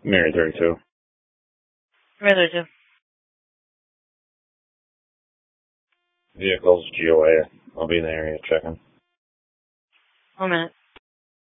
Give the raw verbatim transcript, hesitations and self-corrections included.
Mary thirty-two. Mary thirty-two. Vehicles, G O A. I'll be in the area checking. One minute.